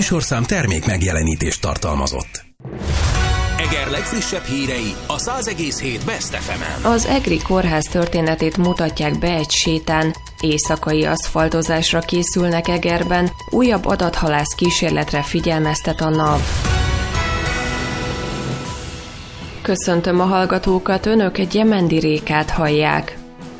műsorszám termék megjelenítést tartalmazott. Eger legfrissebb hírei a 100,7 Best FM-en. Az EGRI kórház történetét mutatják be egy sétán. Éjszakai aszfaltozásra készülnek Egerben, újabb adathalász kísérletre figyelmeztet a NAV. Köszöntöm a hallgatókat, önök Gyemendi Rékát hallják.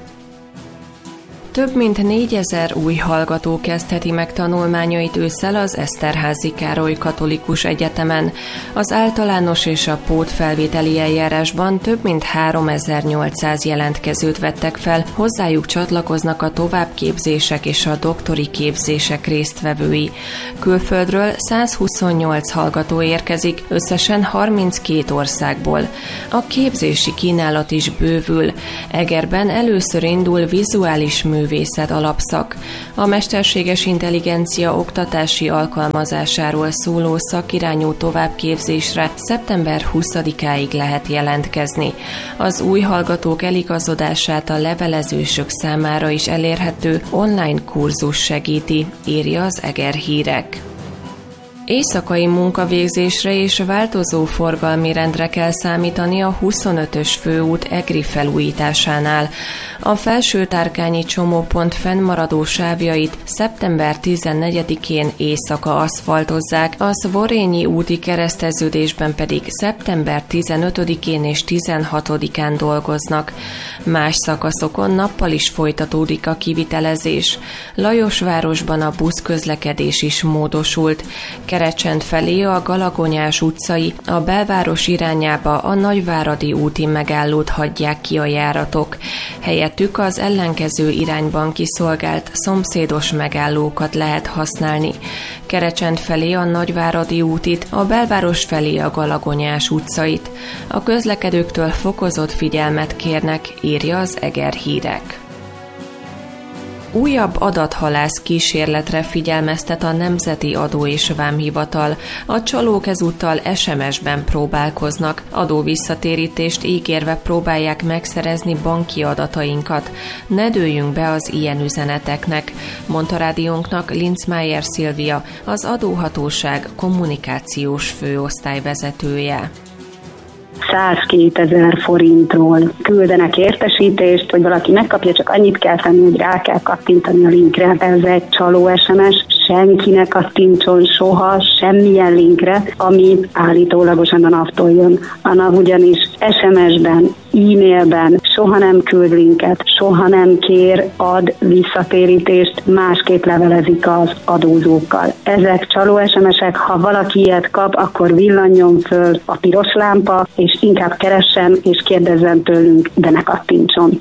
Több mint 4000 új hallgató kezdheti meg tanulmányait ősszel az Eszterházy Károly Katolikus Egyetemen. Az általános és a pótfelvételi eljárásban több mint 3800 jelentkezőt vettek fel, hozzájuk csatlakoznak a továbbképzések és a doktori képzések résztvevői. Külföldről 128 hallgató érkezik, összesen 32 országból. A képzési kínálat is bővül. Egerben először indul vizuális művészet alapszak. A mesterséges intelligencia oktatási alkalmazásáról szóló szakirányú továbbképzésre szeptember 20-áig lehet jelentkezni. Az új hallgatók eligazodását a levelezősök számára is elérhető online kurzus segíti, írja az Eger Hírek. Éjszakai munkavégzésre és változó forgalmi rendre kell számítani a 25-ös főút Egri felújításánál. A Felső-Tárkányi csomópont fennmaradó sávjait szeptember 14-én éjszaka aszfaltozzák, a Szvorényi úti kereszteződésben pedig szeptember 15-én és 16-án dolgoznak. Más szakaszokon nappal is folytatódik a kivitelezés. Lajosvárosban a buszközlekedés is módosult. Kerecsend felé a Galagonyás utcai, a belváros irányába a Nagyváradi úti megállót hagyják ki a járatok. Helyettük az ellenkező irányban kiszolgált szomszédos megállókat lehet használni. Kerecsend felé a Nagyváradi útit, a belváros felé a Galagonyás utcait. A közlekedőktől fokozott figyelmet kérnek, írja az Eger Hírek. Újabb adathalász kísérletre figyelmeztet a Nemzeti Adó és Vámhivatal. A csalók ezúttal SMS-ben próbálkoznak, adóvisszatérítést ígérve próbálják megszerezni banki adatainkat. Ne dőljünk be az ilyen üzeneteknek, mondta rádiónknak Linzmeier Szilvia, az adóhatóság kommunikációs főosztályvezetője. 102 000 forintról küldenek értesítést, hogy valaki megkapja, csak annyit kell tenni, hogy rá kell kattintani a linkre. Ez egy csaló SMS, senkinek kattintson soha semmilyen linkre, ami állítólagosan a NAV-tól jön. A NAV ugyanis SMS-ben, e-mailben soha nem küld linket, soha nem kér, ad visszatérítést, másképp levelezik az adózókkal. Ezek csaló SMS-ek, ha valaki ilyet kap, akkor villanjon föl a piros lámpa, és inkább keressen és kérdezzen tőlünk, de ne kattintson.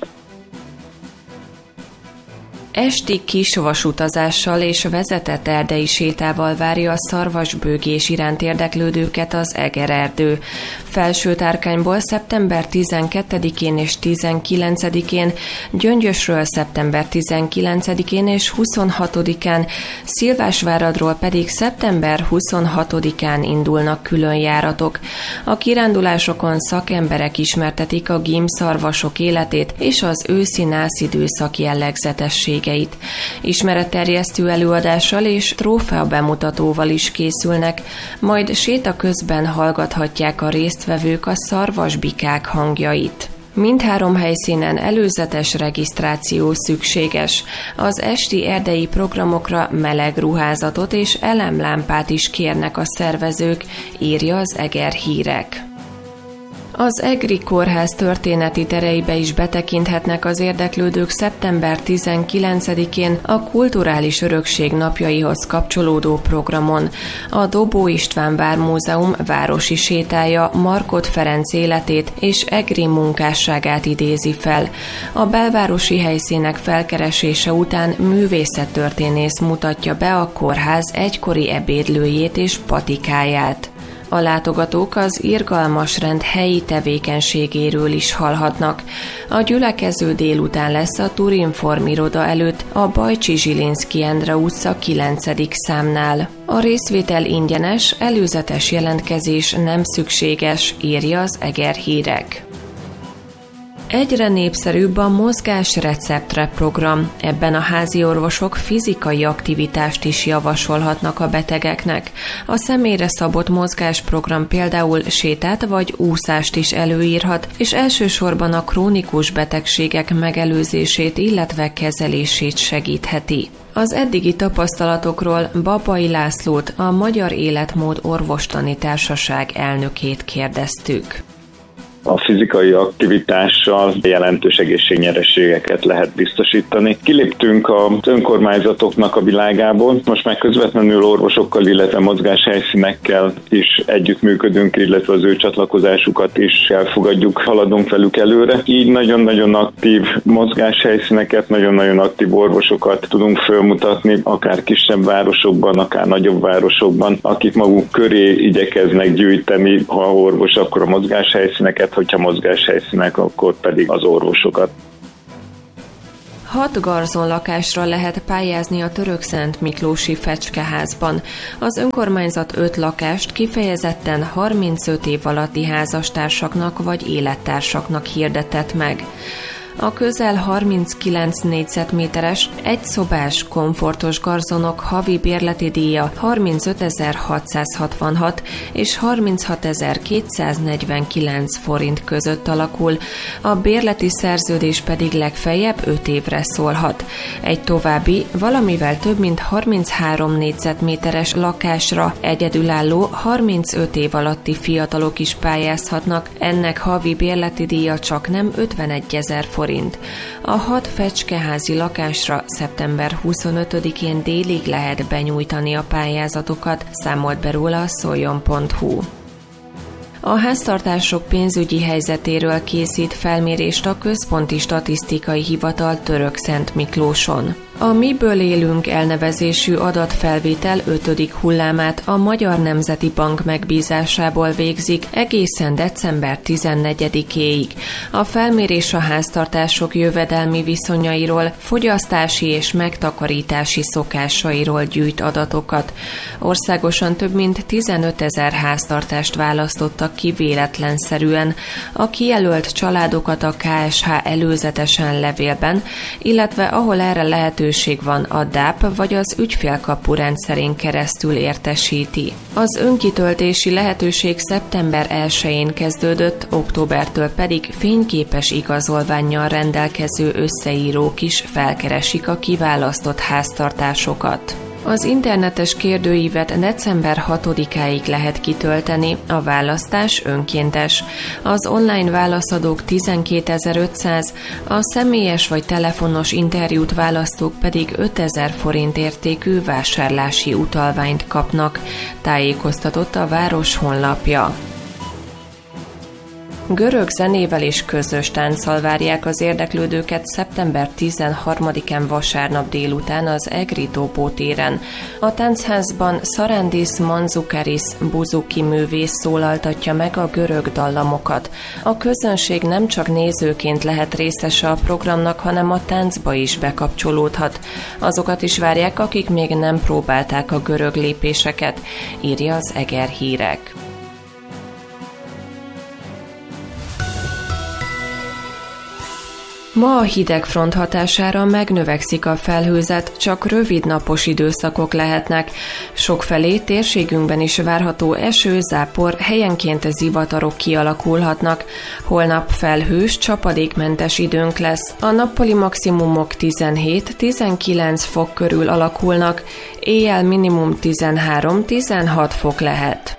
Esti kisvasutazással és vezetett erdei sétával várja a szarvasbőgés iránt érdeklődőket az Eger erdő. Felső-Tárkányból szeptember 12-én és 19-én, Gyöngyösről szeptember 19-én és 26-án, Szilvásváradról pedig szeptember 26-án indulnak különjáratok. A kirándulásokon szakemberek ismertetik a gímszarvasok életét és az őszi-nász időszak jellegzetességeit. Ismeretterjesztő előadással és trófea bemutatóval is készülnek, majd séta közben hallgathatják a résztvevők a szarvasbikák hangjait. Mindhárom helyszínen előzetes regisztráció szükséges. Az esti erdei programokra meleg ruházatot és elemlámpát is kérnek a szervezők, írja az Eger Hírek. Az EGRI kórház történeti tereibe is betekinthetnek az érdeklődők szeptember 19-én a Kulturális Örökség napjaihoz kapcsolódó programon. A Dobó István Vármúzeum városi sétája Markot Ferenc életét és EGRI munkásságát idézi fel. A belvárosi helyszínek felkeresése után művészettörténész mutatja be a kórház egykori ebédlőjét és patikáját. A látogatók az irgalmas rend helyi tevékenységéről is hallhatnak. A gyülekező délután lesz a Turinform iroda előtt a Bajcsi Zsilinszky Endre utca 9. számnál. A részvétel ingyenes, előzetes jelentkezés nem szükséges, írja az Eger Hírek. Egyre népszerűbb a mozgás receptre program. Ebben a házi orvosok fizikai aktivitást is javasolhatnak a betegeknek. A személyre szabott mozgásprogram például sétát vagy úszást is előírhat, és elsősorban a krónikus betegségek megelőzését, illetve kezelését segítheti. Az eddigi tapasztalatokról Babai Lászlót, a Magyar Életmód Orvostani Társaság elnökét kérdeztük. A fizikai aktivitással jelentős egészségnyereségeket lehet biztosítani. Kiléptünk az önkormányzatoknak a világából, most már közvetlenül orvosokkal, illetve mozgáshelyszínekkel is együttműködünk, illetve az ő csatlakozásukat is elfogadjuk, haladunk velük előre. Így nagyon-nagyon aktív mozgáshelyszíneket, nagyon-nagyon aktív orvosokat tudunk felmutatni, akár kisebb városokban, akár nagyobb városokban, akik maguk köré igyekeznek gyűjteni, ha orvos, akkor a mozgáshelyszíneket, hogyha mozgáshelyszínek, akkor pedig az orvosokat. 6 garzonlakásra lehet pályázni a Törökszent Miklósi Fecskeházban. Az önkormányzat 5 lakást kifejezetten 35 év alatti házastársaknak vagy élettársaknak hirdetett meg. A közel 39 négyzetméteres, egyszobás, komfortos garzonok havi bérleti díja 35.666 és 36.249 forint között alakul, a bérleti szerződés pedig legfeljebb 5 évre szólhat. Egy további, valamivel több mint 33 négyzetméteres lakásra egyedülálló 35 év alatti fiatalok is pályázhatnak, ennek havi bérleti díja csaknem 51.000 forint. A 6 fecskeházi lakásra szeptember 25-én délig lehet benyújtani a pályázatokat, számolt be róla a szoljon.hu. A háztartások pénzügyi helyzetéről készít felmérést a Központi Statisztikai Hivatal Törökszent Miklóson. A Miből élünk elnevezésű adatfelvétel 5. hullámát a Magyar Nemzeti Bank megbízásából végzik egészen december 14-éig. A felmérés a háztartások jövedelmi viszonyairól, fogyasztási és megtakarítási szokásairól gyűjt adatokat. Országosan több mint 15 000 háztartást választottak ki véletlenszerűen. A kijelölt családokat a KSH előzetesen levélben, illetve ahol erre lehetőség van, a DAP vagy az ügyfélkapu rendszerén keresztül értesíti. Az önkitöltési lehetőség szeptember 1-én kezdődött, októbertől pedig fényképes igazolvánnyal rendelkező összeírók is felkeresik a kiválasztott háztartásokat. Az internetes kérdőívet december 6-áig lehet kitölteni, a választás önkéntes. Az online válaszadók 12.500, a személyes vagy telefonos interjút választók pedig 5.000 forint értékű vásárlási utalványt kapnak, tájékoztatott a város honlapja. Görög zenével és közös tánccal várják az érdeklődőket szeptember 13-án vasárnap délután az Egri-Dóbó téren. A táncházban Sarandis Manzukaris buzuki művész szólaltatja meg a görög dallamokat. A közönség nem csak nézőként lehet részese a programnak, hanem a táncba is bekapcsolódhat. Azokat is várják, akik még nem próbálták a görög lépéseket, írja az Eger Hírek. Ma a hidegfront hatására megnövekszik a felhőzet, csak rövid napos időszakok lehetnek. Sokfelé térségünkben is várható eső, zápor, helyenként zivatarok kialakulhatnak. Holnap felhős, csapadékmentes időnk lesz. A nappali maximumok 17-19 fok körül alakulnak, éjjel minimum 13-16 fok lehet.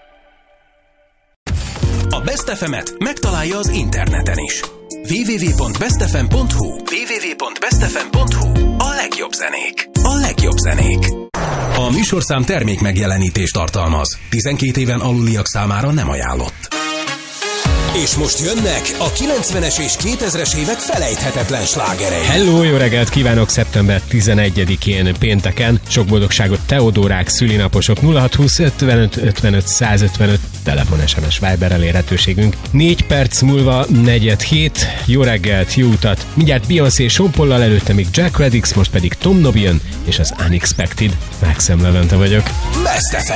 A Best FM-et megtalálja az interneten is. www.bestfm.hu A legjobb zenék. A legjobb zenék. A műsorszám termék megjelenítést tartalmaz. 12 éven aluliak számára nem ajánlott. És most jönnek a 90-es és 2000-es évek felejthetetlen slágerei. Hello, jó reggelt kívánok szeptember 11-én pénteken. Sok boldogságot Teodórák, szülinaposok 0620 55 55 155 telefon, SMS, Viber elérhetőségünk. 4 perc múlva 4:07. Jó reggelt, jó utat. Mindjárt Beyoncé és Sean Paullal, előtte még Jack Reddix, most pedig Tom Nobien és az Unexpected. Maxim Levente vagyok. Best FM.